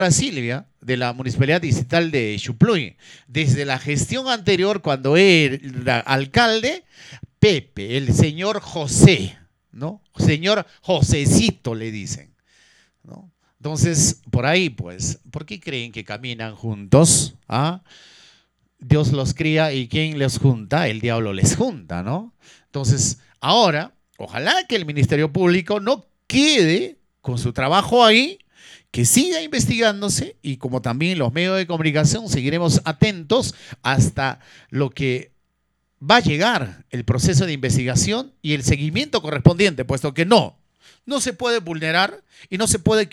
Silvia, de la Municipalidad Distrital de Xupluy. Desde la gestión anterior, cuando era alcalde, Pepe, el señor José, ¿no? Señor Josecito le dicen, ¿no? Entonces, por ahí, pues, ¿por qué creen que caminan juntos? ¿Ah? Dios los cría y ¿quién les junta? El diablo les junta, ¿no? Entonces, ahora, ojalá que el Ministerio Público no quede con su trabajo ahí, que siga investigándose y como también los medios de comunicación seguiremos atentos hasta lo que va a llegar el proceso de investigación y el seguimiento correspondiente, puesto que no se puede vulnerar y no se puede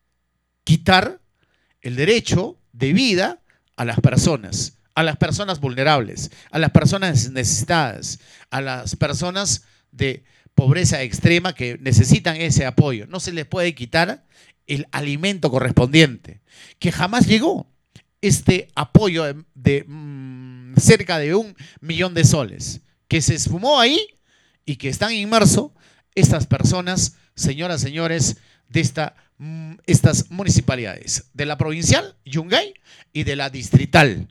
quitar el derecho de vida a las personas vulnerables, a las personas necesitadas, a las personas de pobreza extrema que necesitan ese apoyo. No se les puede quitar el alimento correspondiente, que jamás llegó este apoyo de cerca de 1 millón de soles, que se esfumó ahí y que están inmersos estas personas, señoras, señores, de estas municipalidades, de la provincial, Yungay, y de la distrital.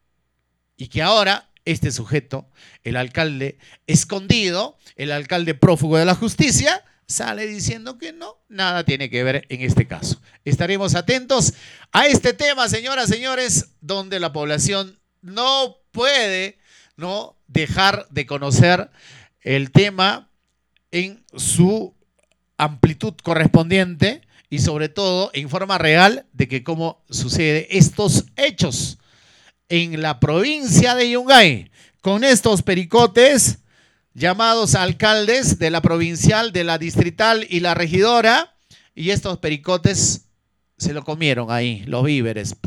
Y que ahora este sujeto, el alcalde escondido, el alcalde prófugo de la justicia, sale diciendo que no, nada tiene que ver en este caso. Estaremos atentos a este tema, señoras, señores, donde la población no puede no dejar de conocer el tema en su amplitud correspondiente y sobre todo en forma real de que cómo sucede estos hechos en la provincia de Yungay con estos pericotes llamados alcaldes de la provincial, de la distrital y la regidora, y estos pericotes se lo comieron ahí, los víveres,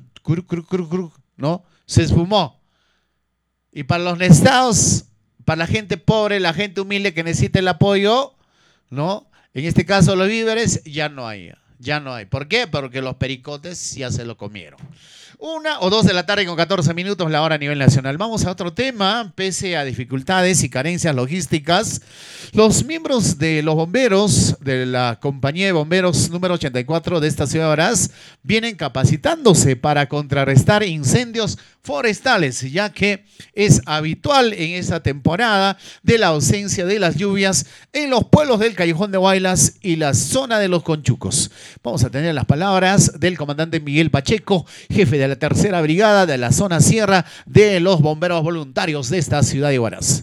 ¿no? Se esfumó. Y para los necesitados, para la gente pobre, la gente humilde que necesita el apoyo, ¿no? En este caso los víveres, ya no hay. ¿Por qué? Porque los pericotes ya se lo comieron. 1 o 2 de la tarde con 14 minutos la hora a nivel nacional. Vamos a otro tema. Pese a dificultades y carencias logísticas, los miembros de los bomberos de la compañía de bomberos número 84 de esta ciudad de Huaraz vienen capacitándose para contrarrestar incendios forestales, ya que es habitual en esta temporada de la ausencia de las lluvias en los pueblos del Callejón de Huaylas y la zona de los Conchucos. Vamos a tener las palabras del comandante Miguel Pacheco, jefe de la tercera brigada de la zona sierra de los bomberos voluntarios de esta ciudad de Huaraz.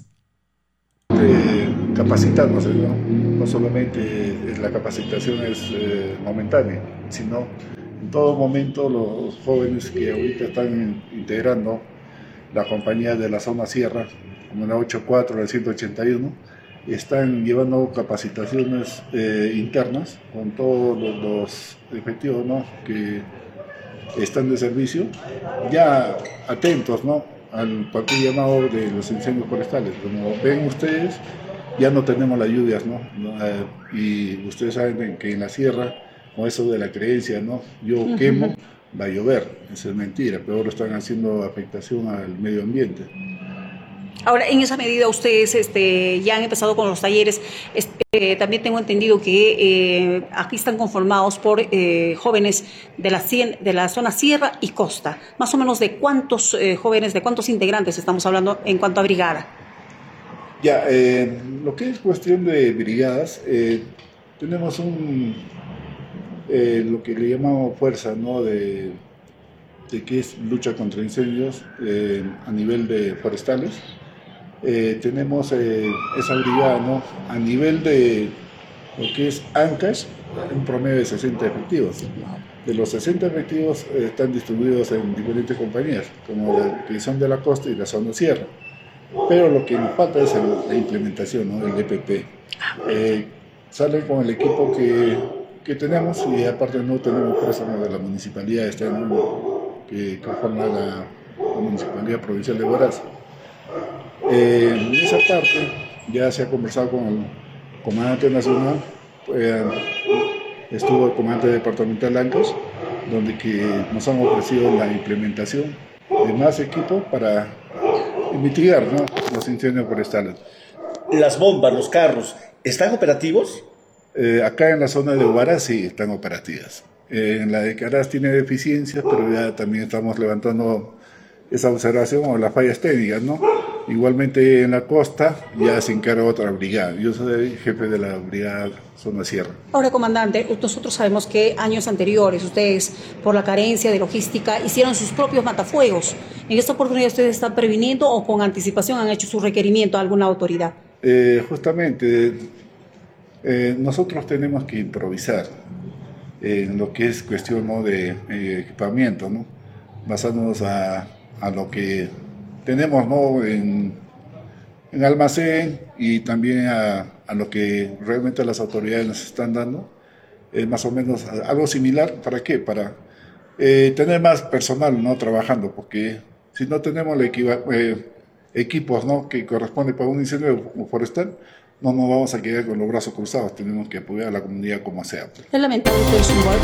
Capacitarnos, no solamente la capacitación es momentánea, sino en todo momento los jóvenes que ahorita están integrando la compañía de la zona sierra, como la 84, la 181, están llevando capacitaciones internas con todos los efectivos, ¿no?, que están de servicio, ya atentos, ¿no?, al cualquier llamado de los incendios forestales. Como ven ustedes, ya no tenemos las lluvias, ¿no? Y ustedes saben que en la sierra, con eso de la creencia, ¿no?, yo quemo, va a llover. Eso es mentira, pero ahora están haciendo afectación al medio ambiente. Ahora, en esa medida ustedes ya han empezado con los talleres. También tengo entendido que aquí están conformados por jóvenes de la zona sierra y costa. Más o menos de cuántos jóvenes, de cuántos integrantes estamos hablando en cuanto a brigada. Ya, lo que es cuestión de brigadas, tenemos lo que le llamamos fuerza, ¿no?, de que es lucha contra incendios a nivel de forestales. Tenemos esa brigada, ¿no?, a nivel de lo que es Ancash, un promedio de 60 efectivos. De los 60 efectivos están distribuidos en diferentes compañías, como la división de la costa y la zona sierra. Pero lo que nos falta es la implementación, ¿no?, el EPP. Salen con el equipo que tenemos, y aparte no tenemos préstamo de la municipalidad que conforma la municipalidad provincial de Huaraz. En esa parte ya se ha conversado con el comandante nacional, estuvo el comandante departamental Ancash, donde que nos han ofrecido la implementación de más equipo para mitigar, ¿no?, los incendios forestales. ¿Las bombas, los carros, están operativos? Acá en la zona de Huaraz sí están operativas. En la de Caraz tiene deficiencias, pero ya también estamos levantando esa observación o las fallas técnicas, ¿no? Igualmente en la costa ya se encarga otra brigada. Yo soy jefe de la brigada Zona Sierra. Ahora, comandante, nosotros sabemos que años anteriores ustedes, por la carencia de logística, hicieron sus propios matafuegos. ¿En esta oportunidad ustedes están previniendo o con anticipación han hecho su requerimiento a alguna autoridad? Justamente, nosotros tenemos que improvisar en lo que es cuestión, ¿no?, de equipamiento, ¿no? Basándonos a lo que tenemos, ¿no?, en almacén, y también a lo que realmente las autoridades nos están dando, más o menos algo similar. ¿Para qué? Para tener más personal, ¿no?, trabajando, porque si no tenemos equipos, ¿no?, que corresponde para un incendio forestal, no nos vamos a quedar con los brazos cruzados. Tenemos que apoyar a la comunidad como sea. Es lamentable que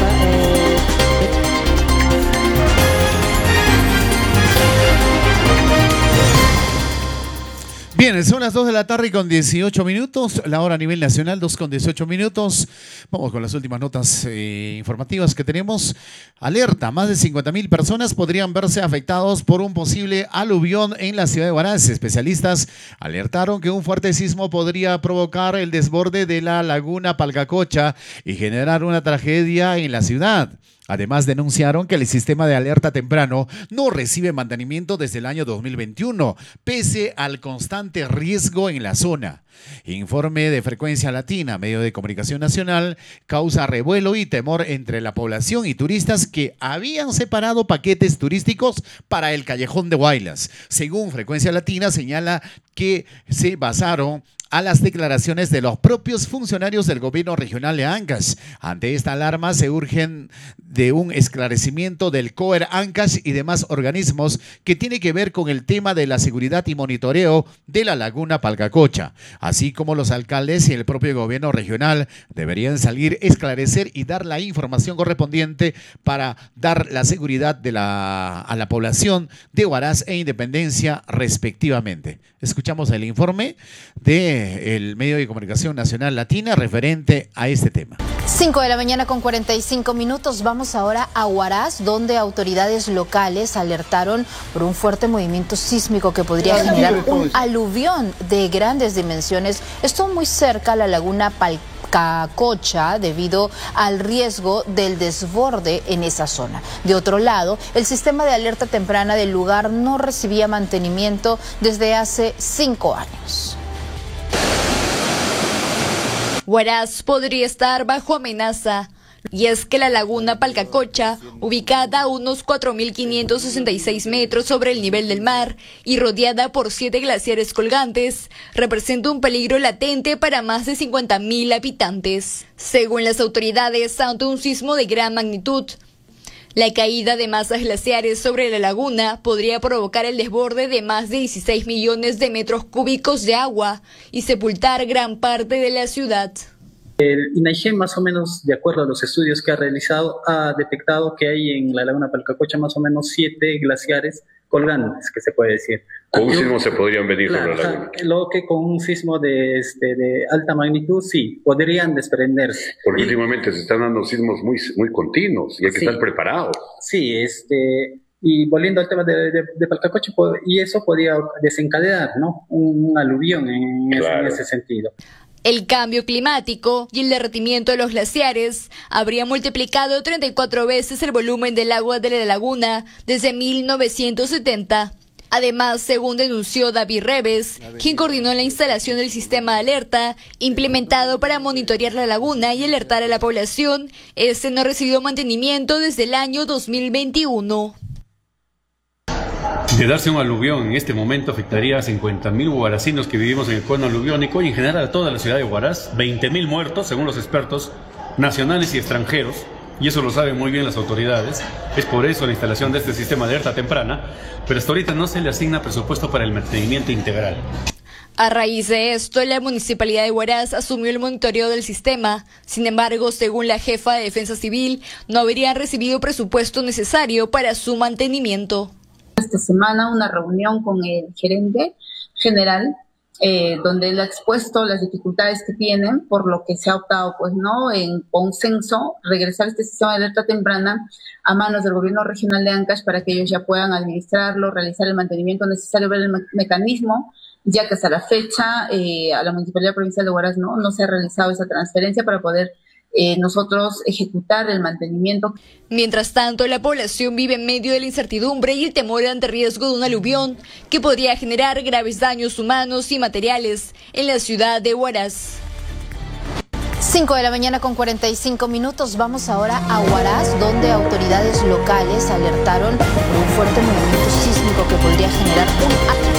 Bien, son las 2 de la tarde con 18 minutos, la hora a nivel nacional, 2 con 18 minutos. Vamos con las últimas notas informativas que tenemos. Alerta, más de 50.000 personas podrían verse afectados por un posible aluvión en la ciudad de Huaraz. Especialistas alertaron que un fuerte sismo podría provocar el desborde de la laguna Palcacocha y generar una tragedia en la ciudad. Además, denunciaron que el sistema de alerta temprano no recibe mantenimiento desde el año 2021, pese al constante riesgo en la zona. Informe de Frecuencia Latina, medio de comunicación nacional, causa revuelo y temor entre la población y turistas que habían separado paquetes turísticos para el Callejón de Huaylas. Según Frecuencia Latina, señala que se basaron a las declaraciones de los propios funcionarios del gobierno regional de Ancash. Ante esta alarma se urgen de un esclarecimiento del COER Ancash y demás organismos que tiene que ver con el tema de la seguridad y monitoreo de la laguna Palcacocha, así como los alcaldes y el propio gobierno regional deberían salir, esclarecer y dar la información correspondiente para dar la seguridad a la población de Huaraz e Independencia respectivamente. Escuchamos el informe del medio de comunicación nacional Latina referente a este tema. 5 de la mañana con 45 minutos. Vamos ahora a Huaraz, donde autoridades locales alertaron por un fuerte movimiento sísmico que podría generar un aluvión de grandes dimensiones. Esto muy cerca a la laguna Palcacocha, debido al riesgo del desborde en esa zona. De otro lado, el sistema de alerta temprana del lugar no recibía mantenimiento desde hace 5 años. Huaraz podría estar bajo amenaza, y es que la laguna Palcacocha, ubicada a unos 4.566 metros sobre el nivel del mar y rodeada por 7 glaciares colgantes, representa un peligro latente para más de 50.000 habitantes. Según las autoridades, ante un sismo de gran magnitud, la caída de masas glaciares sobre la laguna podría provocar el desborde de más de 16 millones de metros cúbicos de agua y sepultar gran parte de la ciudad. El INAIGEM, más o menos, de acuerdo a los estudios que ha realizado, ha detectado que hay en la laguna Palcacocha más o menos 7 glaciares colgantes, que se puede decir. Con un sismo se podrían venir, claro, sobre la laguna. Lo que con un sismo de alta magnitud, sí, podrían desprenderse. Porque últimamente se están dando sismos muy continuos y hay que estar preparados. Sí, y volviendo al tema de Palcacocha, y eso podría desencadenar, ¿no?, un aluvión en ese sentido. El cambio climático y el derretimiento de los glaciares habría multiplicado 34 veces el volumen del agua de la laguna desde 1970. Además, según denunció David Reves, quien coordinó la instalación del sistema de alerta implementado para monitorear la laguna y alertar a la población, este no recibió mantenimiento desde el año 2021. De darse un aluvión en este momento afectaría a 50.000 huaracinos que vivimos en el cono aluviónico y en general a toda la ciudad de Huaraz. 20.000 muertos, según los expertos nacionales y extranjeros, y eso lo saben muy bien las autoridades. Es por eso la instalación de este sistema de alerta temprana, pero hasta ahorita no se le asigna presupuesto para el mantenimiento integral. A raíz de esto, la Municipalidad de Huaraz asumió el monitoreo del sistema. Sin embargo, según la jefa de Defensa Civil, no habría recibido presupuesto necesario para su mantenimiento. Esta semana una reunión con el gerente general donde él ha expuesto las dificultades que tienen, por lo que se ha optado, pues, ¿no?, en consenso, regresar este sistema de alerta temprana a manos del gobierno regional de Ancash para que ellos ya puedan administrarlo, realizar el mantenimiento necesario, ver el mecanismo, ya que hasta la fecha a la Municipalidad Provincial de Huaraz no se ha realizado esa transferencia para poder nosotros ejecutar el mantenimiento. Mientras tanto, la población vive en medio de la incertidumbre y el temor ante riesgo de un aluvión que podría generar graves daños humanos y materiales en la ciudad de Huaraz. 5 de la mañana con 45 minutos. Vamos ahora a Huaraz, donde autoridades locales alertaron por un fuerte movimiento sísmico que podría generar un...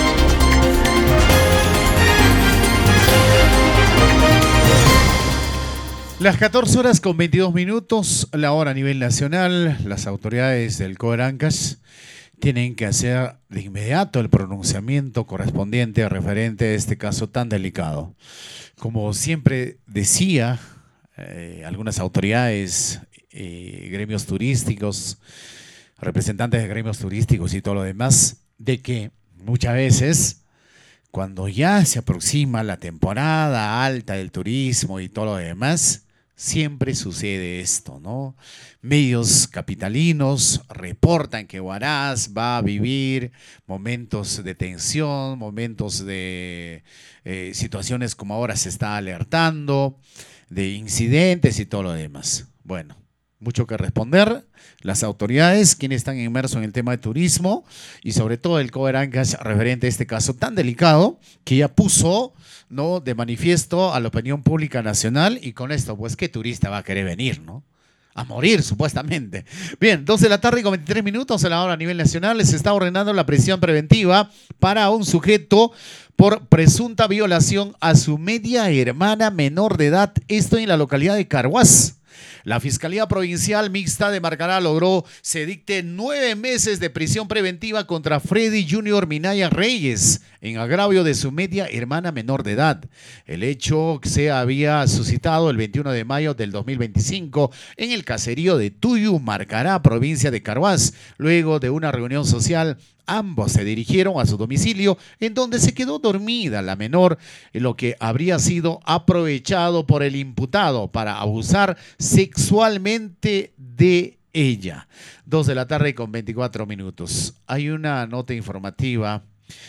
Las 14 horas con 22 minutos, la hora a nivel nacional. Las autoridades del COER Ancash tienen que hacer de inmediato el pronunciamiento correspondiente referente a este caso tan delicado. Como siempre decía, algunas autoridades, gremios turísticos, representantes de gremios turísticos y todo lo demás, de que muchas veces, cuando ya se aproxima la temporada alta del turismo y todo lo demás, siempre sucede esto, ¿no? Medios capitalinos reportan que Huaraz va a vivir momentos de tensión, momentos de situaciones como ahora se está alertando, de incidentes y todo lo demás. Bueno, mucho que responder. Las autoridades, quienes están inmersos en el tema de turismo y sobre todo el COER Ancash referente a este caso tan delicado que ya puso, ¿no?, de manifiesto a la opinión pública nacional, y con esto, pues, ¿qué turista va a querer venir, no? A morir, supuestamente. Bien, 2 de la tarde con 23 minutos, a la hora a nivel nacional, se está ordenando la prisión preventiva para un sujeto por presunta violación a su media hermana menor de edad, esto en la localidad de Carhuaz. La Fiscalía Provincial Mixta de Marcará logró se dicte 9 meses de prisión preventiva contra Freddy Junior Minaya Reyes en agravio de su media hermana menor de edad. El hecho se había suscitado el 21 de mayo del 2025 en el caserío de Tuyu, Marcará, provincia de Carhuaz. Luego de una reunión social, ambos se dirigieron a su domicilio, en donde se quedó dormida la menor, lo que habría sido aprovechado por el imputado para abusar sexualmente de ella. 2 de la tarde con 24 minutos. Hay una nota informativa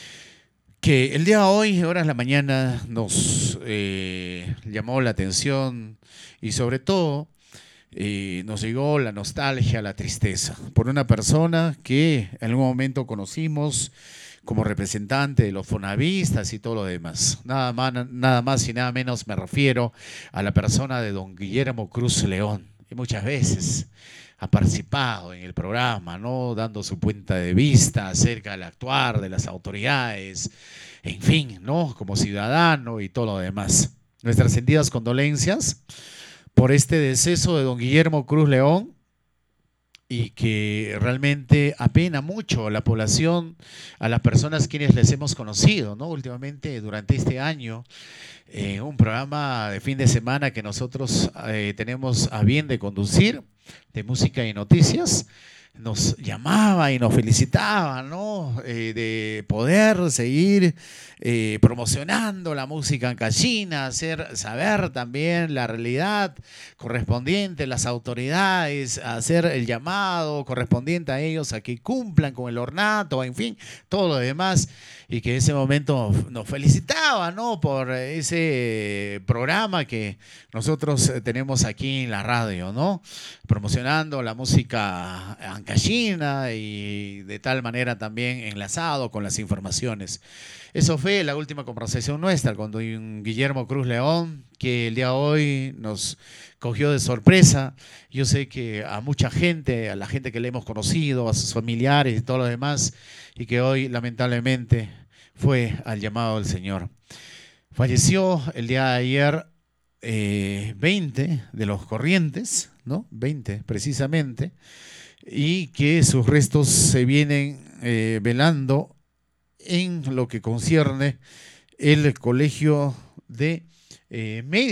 que el día de hoy, horas de la mañana, nos llamó la atención y sobre todo nos llegó la nostalgia, la tristeza, por una persona que en algún momento conocimos como representante de los fonavistas y todo lo demás. Nada más y nada menos me refiero a la persona de don Guillermo Cruz León. Y muchas veces ha participado en el programa, ¿no?, dando su punto de vista acerca del actuar de las autoridades, en fin, ¿no?, como ciudadano y todo lo demás. Nuestras sentidas condolencias por este deceso de don Guillermo Cruz León, y que realmente apena mucho a la población, a las personas quienes les hemos conocido, ¿no?, últimamente durante este año, un programa de fin de semana que nosotros tenemos a bien de conducir, de música y noticias. Nos llamaba y nos felicitaba, ¿no?, de poder seguir promocionando la música ancashina, hacer saber también la realidad correspondiente, las autoridades, hacer el llamado correspondiente a ellos a que cumplan con el ornato, en fin, todo lo demás, y que en ese momento nos felicitaba, ¿no?, por ese programa que nosotros tenemos aquí en la radio, ¿no?, promocionando la música ancashina y de tal manera también enlazado con las informaciones. Eso fue la última conversación nuestra con don Guillermo Cruz León, que el día de hoy nos cogió de sorpresa. Yo sé que a mucha gente, a la gente que le hemos conocido, a sus familiares y todo lo demás, y que hoy lamentablemente fue al llamado del Señor. Falleció el día de ayer 20 de los Corrientes, ¿no?, 20 precisamente, y que sus restos se vienen velando en lo que concierne el Colegio de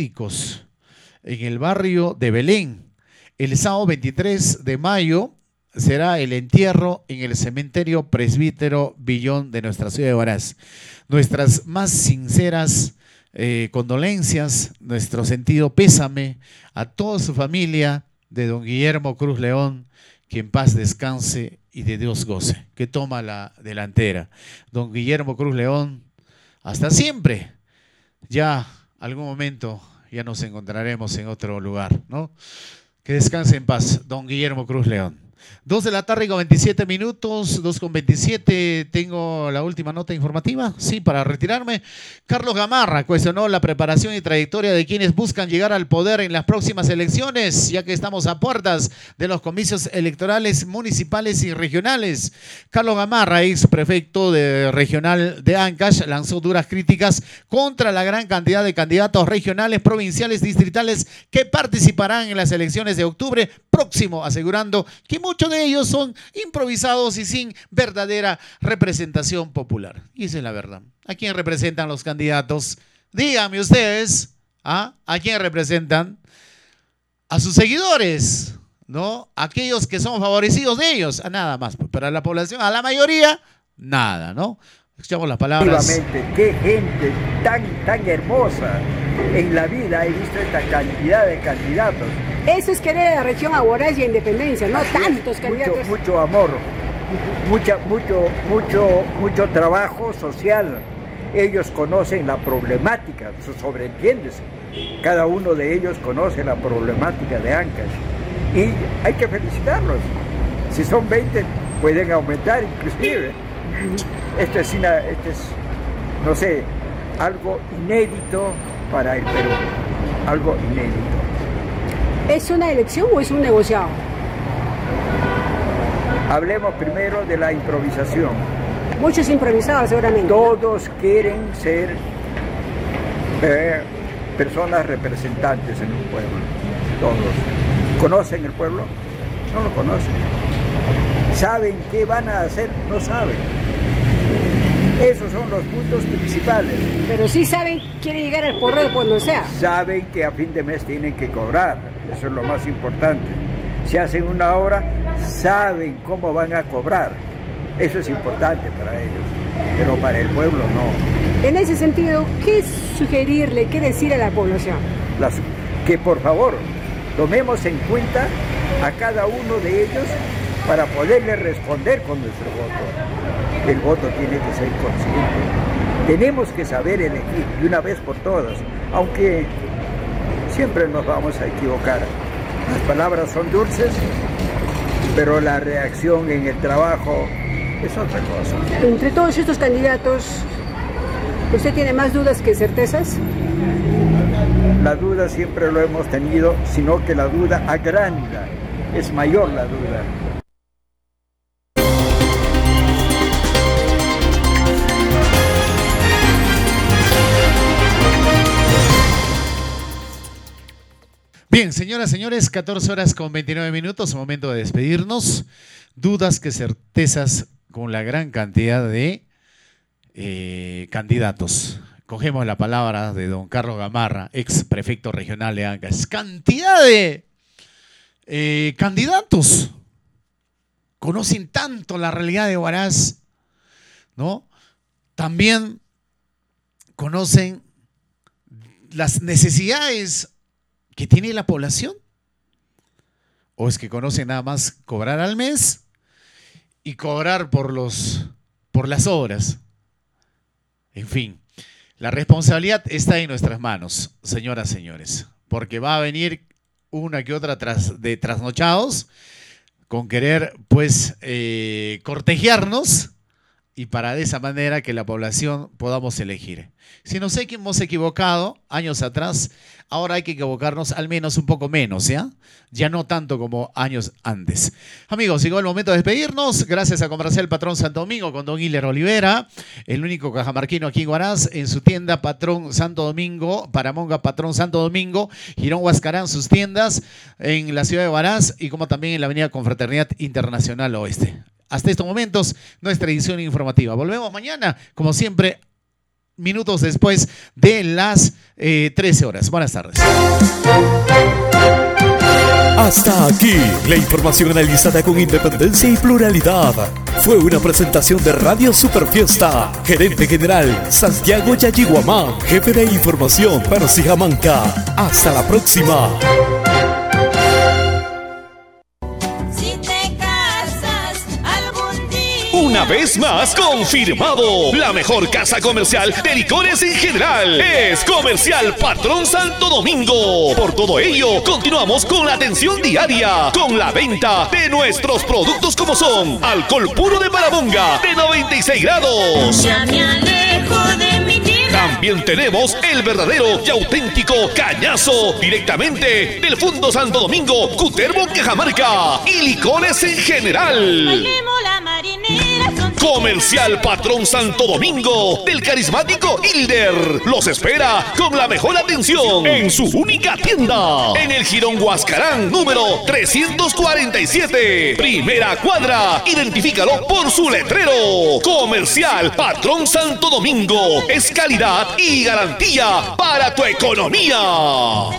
Médicos en el barrio de Belén. El sábado 23 de mayo será el entierro en el cementerio Presbítero Villón de nuestra ciudad de Huaraz. Nuestras más sinceras condolencias, nuestro sentido pésame a toda su familia de don Guillermo Cruz León, que en paz descanse y de Dios goce, que toma la delantera. Don Guillermo Cruz León, hasta siempre. Ya algún momento ya nos encontraremos en otro lugar, ¿no? Que descanse en paz, don Guillermo Cruz León. 2 de la tarde con 27 minutos, 2:27, tengo la última nota informativa, sí, para retirarme. Carlos Gamarra cuestionó la preparación y trayectoria de quienes buscan llegar al poder en las próximas elecciones, ya que estamos a puertas de los comicios electorales municipales y regionales. Carlos Gamarra, ex prefecto de regional de Ancash, lanzó duras críticas contra la gran cantidad de candidatos regionales, provinciales, distritales que participarán en las elecciones de octubre próximo, asegurando que muchos de ellos son improvisados y sin verdadera representación popular. Y esa es la verdad. ¿A quién representan los candidatos? Díganme ustedes, ¿ah? ¿A quién representan? A sus seguidores, ¿no? Aquellos que son favorecidos de ellos, a nada más. Pero a la población, a la mayoría, nada, ¿no? Escuchamos las palabras. Qué gente tan hermosa. En la vida he visto esta cantidad de candidatos. Eso es querer a la región a Huaraz y a Independencia, no tantos candidatos. Mucho amor, mucho trabajo social. Ellos conocen la problemática, sobreentiéndese. Cada uno de ellos conoce la problemática de Ancash. Y hay que felicitarlos. Si son 20, pueden aumentar inclusive. Esto es, no sé, algo inédito para el Perú. Algo inédito. ¿Es una elección o es un negociado? Hablemos primero de la improvisación. Muchos improvisados seguramente. Todos quieren ser personas representantes en un pueblo. Todos. ¿Conocen el pueblo? No lo conocen. ¿Saben qué van a hacer? No saben. Esos son los puntos principales. Pero sí saben, quieren llegar al poder cuando sea. Saben que a fin de mes tienen que cobrar. Eso es lo más importante. Si hacen una obra, saben cómo van a cobrar. Eso es importante para ellos. Pero para el pueblo no. En ese sentido, ¿qué sugerirle, qué decir a la población? Que por favor, tomemos en cuenta a cada uno de ellos para poderle responder con nuestro voto. El voto tiene que ser consciente. Tenemos que saber elegir de una vez por todas, aunque siempre nos vamos a equivocar. Las palabras son dulces, pero la reacción en el trabajo es otra cosa. Entre todos estos candidatos, ¿usted tiene más dudas que certezas? La duda siempre lo hemos tenido, sino que la duda agranda, es mayor la duda. Bien, señoras, señores, 14 horas con 29 minutos, momento de despedirnos. Dudas que certezas con la gran cantidad de candidatos. Cogemos la palabra de don Carlos Gamarra, ex prefecto regional de Ancash. Cantidad de candidatos. Conocen tanto la realidad de Huaraz, ¿no? También conocen las necesidades que tiene la población. ¿O es que conocen nada más cobrar al mes y cobrar por las obras? En fin, la responsabilidad está en nuestras manos, señoras, señores, porque va a venir una que otra de trasnochados con querer, pues, cortejarnos, y para de esa manera que la población podamos elegir. Si nos hemos equivocado años atrás, ahora hay que equivocarnos al menos un poco menos, ¿ya? Ya no tanto como años antes. Amigos, llegó el momento de despedirnos. Gracias a Comercial Patrón Santo Domingo con don Hiller Olivera, el único cajamarquino aquí en Huaraz, en su tienda Patrón Santo Domingo, Paramonga Patrón Santo Domingo, Girón Huascarán, sus tiendas en la ciudad de Huaraz y como también en la avenida Confraternidad Internacional Oeste. Hasta estos momentos, nuestra edición informativa. Volvemos mañana, como siempre, minutos después de las 13 horas. Buenas tardes. Hasta aquí, la información analizada con independencia y pluralidad. Fue una presentación de Radio Superfiesta. Gerente General, Santiago Yayiguamán. Jefe de Información, Percy Jamanca. Hasta la próxima. Una vez más confirmado, la mejor casa comercial de licores en general es Comercial Patrón Santo Domingo. Por todo ello, continuamos con la atención diaria, con la venta de nuestros productos como son alcohol puro de Marabunga de 96 grados. Ya me alejo de mi tierra. También tenemos el verdadero y auténtico cañazo directamente del Fundo Santo Domingo, Cutervo, Cajamarca y licores en general. Bailemos la marinera. Comercial Patrón Santo Domingo del carismático Hilder los espera con la mejor atención en su única tienda en el Jirón Huascarán número 347, primera cuadra. Identifícalo por su letrero. Comercial Patrón Santo Domingo es calidad y garantía para tu economía.